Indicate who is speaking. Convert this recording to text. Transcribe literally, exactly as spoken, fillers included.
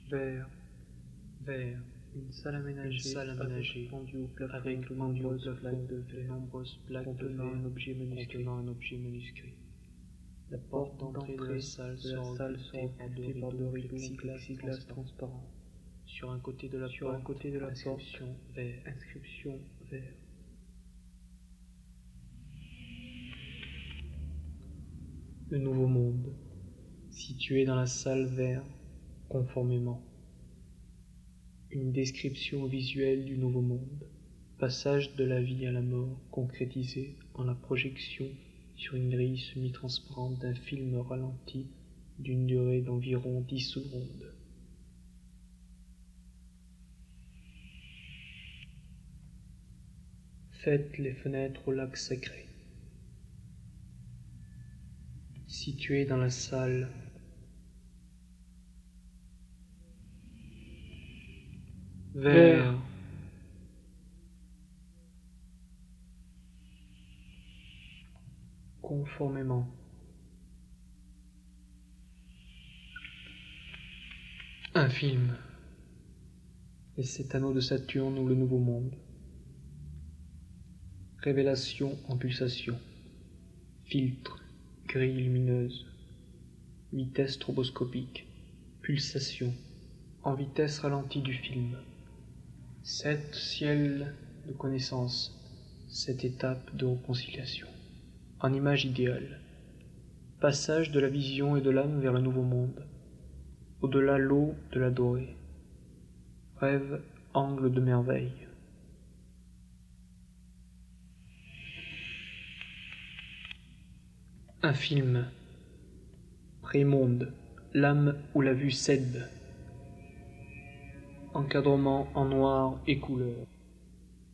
Speaker 1: Vert,
Speaker 2: vert,
Speaker 1: une salle aménagée,
Speaker 2: une salle aménagée
Speaker 1: avec pendu au plafond,
Speaker 2: avec
Speaker 1: de
Speaker 2: pendu au
Speaker 1: nombreuses
Speaker 2: plafond
Speaker 1: plaques de
Speaker 2: de
Speaker 1: verre,
Speaker 2: nombreuses plaques de
Speaker 1: contenant
Speaker 2: verre
Speaker 1: un objet manuscrit.
Speaker 2: contenant un objet manuscrit.
Speaker 1: La
Speaker 2: porte d'entrée de la salle
Speaker 1: de la
Speaker 2: sont
Speaker 1: salle
Speaker 2: occultées
Speaker 1: sont
Speaker 2: par deux
Speaker 1: occultées par deux
Speaker 2: rideaux
Speaker 1: rideaux
Speaker 2: plexiglas
Speaker 1: plexiglas
Speaker 2: transparents.
Speaker 1: transparents.
Speaker 2: Sur un côté de la
Speaker 1: Sur
Speaker 2: porte,
Speaker 1: un côté de la
Speaker 2: inscription
Speaker 1: porte,
Speaker 2: vert.
Speaker 1: inscription vert.
Speaker 2: Le nouveau monde, situé dans la salle vert, conformément. Une description visuelle du nouveau monde, passage de la vie à la mort concrétisé en la projection sur une grille semi-transparente d'un film ralenti d'une durée d'environ dix secondes. Faites les fenêtres au lac sacré. Situé dans la salle vert. Conformément. Un film. Les sept anneaux de Saturne ou le Nouveau Monde. Révélation en pulsation. Filtre. Grille lumineuse. Vitesse stroboscopique. Pulsation. En vitesse ralentie du film. Sept ciels de connaissance. Sept étapes de réconciliation. En image idéale. Passage de la vision et de l'âme vers le nouveau monde. Au-delà l'eau de la dorée. Rêve, angle de merveille. Un film. Prémonde, l'âme où la vue cède. Encadrement en noir et couleur.